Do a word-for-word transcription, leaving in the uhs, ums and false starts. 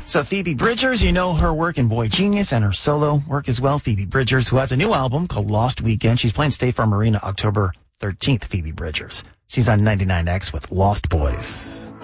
So Phoebe Bridgers, you know her work in Boy Genius and her solo work as well. Phoebe Bridgers, who has a new album called Lost Weekend. She's playing State Farm Arena October thirteenth, Phoebe Bridgers. She's on ninety-nine X with Lost Boys.